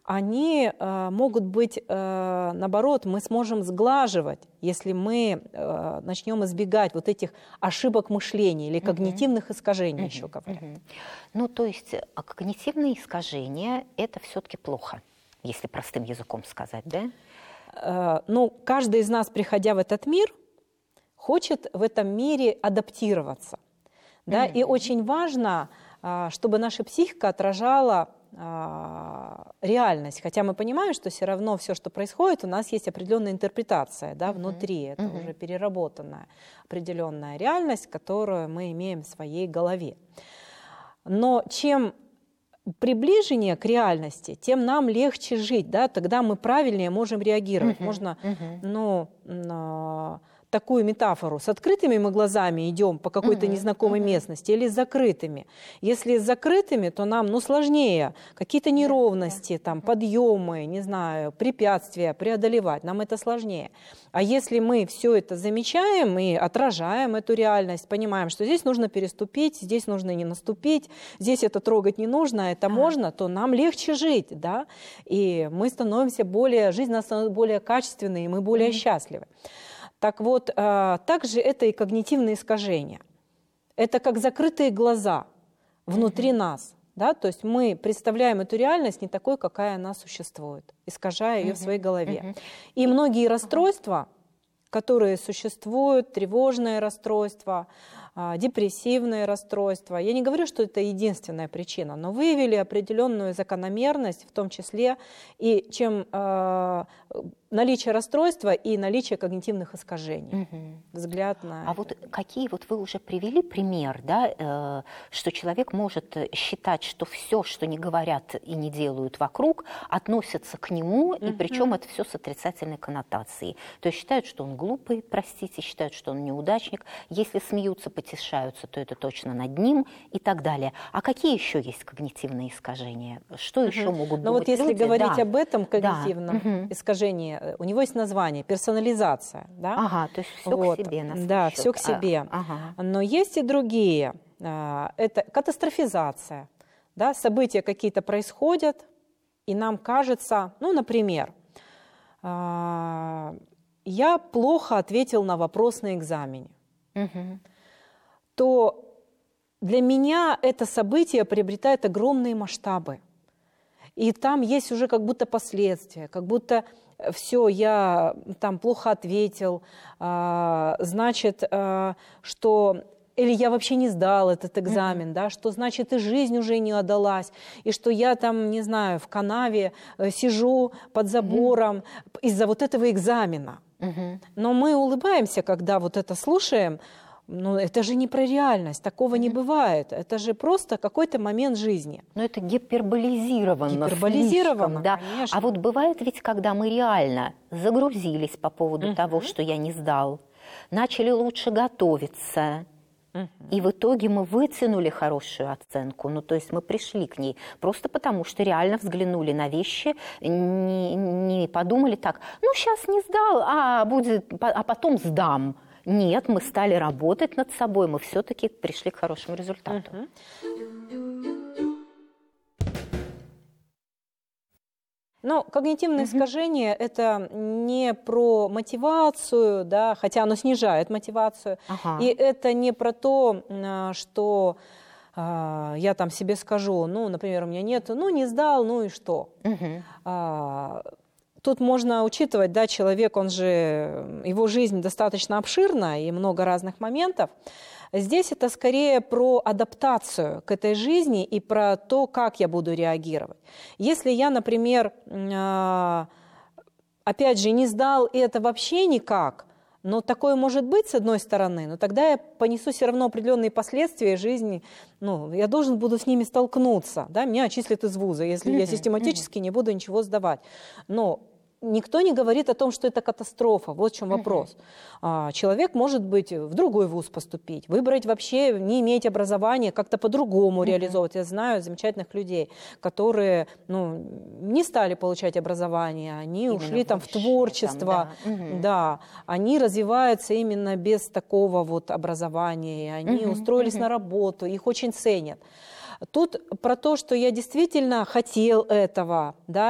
они могут быть, наоборот, мы сможем сглаживать, если мы начнем избегать вот этих ошибок мышления или когнитивных искажений, еще говорят. Ну, то есть когнитивные искажения – это все-таки плохо, если простым языком сказать, да? Ну, каждый из нас, приходя в этот мир, хочет в этом мире адаптироваться. Да? И очень важно, чтобы наша психика отражала реальность. Хотя мы понимаем, что все равно все, что происходит, у нас есть определенная интерпретация, да, внутри. Это уже переработанная определенная реальность, которую мы имеем в своей голове. Но чем приближение к реальности, тем нам легче жить, да, тогда мы правильнее можем реагировать. Можно, такую метафору, с открытыми мы глазами идем по какой-то незнакомой местности или с закрытыми. Если с закрытыми, то нам сложнее какие-то неровности, там, подъемы, не знаю, препятствия преодолевать, нам это сложнее. А если мы все это замечаем и отражаем эту реальность, понимаем, что здесь нужно переступить, здесь нужно не наступить, здесь это трогать не нужно, это можно, то нам легче жить, да, и мы становимся жизнь становится более качественной, и мы более счастливы. Так вот, также это и когнитивные искажения. Это как закрытые глаза внутри нас. Да? То есть мы представляем эту реальность не такой, какая она существует, искажая ее в своей голове. И многие расстройства, которые существуют, тревожные расстройства, депрессивные расстройства, я не говорю, что это единственная причина, но выявили определенную закономерность, в том числе и чем наличие расстройства и наличие когнитивных искажений. Взгляд на... А вот какие, вот вы уже привели пример, да, что человек может считать, что все, что не говорят и не делают вокруг, относятся к нему, и причем это все с отрицательной коннотацией. То есть считают, что он глупый, простите, считают, что он неудачник. Если смеются, потешаются, то это точно над ним и так далее. А какие еще есть когнитивные искажения? Что еще могут быть? Ну вот если говорить об этом когнитивном искажении, у него есть название персонализация, да? Ага, то есть все к себе нас. Да, все к себе. Но есть и другие. Это катастрофизация, да? События какие-то происходят, и нам кажется, ну, например, я плохо ответил на вопрос на экзамене, то для меня это событие приобретает огромные масштабы. И там есть уже как будто последствия, как будто все, я там плохо ответил, значит, что... Или я вообще не сдал этот экзамен, да, что значит и жизнь уже не отдалась, и что я там, не знаю, в канаве сижу под забором из-за вот этого экзамена. Но мы улыбаемся, когда вот это слушаем. Но это же не про реальность, такого не бывает. Это же просто какой-то момент жизни. Но это гиперболизировано. Гиперболизировано, да. конечно. А вот бывает ведь, когда мы реально загрузились по поводу того, что я не сдал, начали лучше готовиться, и в итоге мы вытянули хорошую оценку. Ну, то есть мы пришли к ней просто потому, что реально взглянули на вещи, не подумали так, ну, сейчас не сдал, а потом сдам. Нет, мы стали работать над собой, мы все-таки пришли к хорошему результату. Но когнитивное искажение – это не про мотивацию, да, хотя оно снижает мотивацию, и это не про то, что я там себе скажу, ну, например, у меня нет, ну, не сдал, ну и что. Тут можно учитывать, да, человек, его жизнь достаточно обширна и много разных моментов. Здесь это скорее про адаптацию к этой жизни и про то, как я буду реагировать. Если я, например, опять же, не сдал, и это вообще никак, но такое может быть с одной стороны, но тогда я понесу все равно определенные последствия жизни, ну, я буду с ними столкнуться, да, меня отчислят из вуза, если я систематически не буду ничего сдавать. Но никто не говорит о том, что это катастрофа. Вот в чем вопрос. Человек может быть в другой вуз поступить, выбрать вообще не иметь образования, как-то по-другому реализовывать. Я знаю замечательных людей, которые не стали получать образование, они ушли там в творчество. Да, они развиваются именно без такого вот образования, они устроились на работу, их очень ценят. Тут про то, что я действительно хотел этого, да,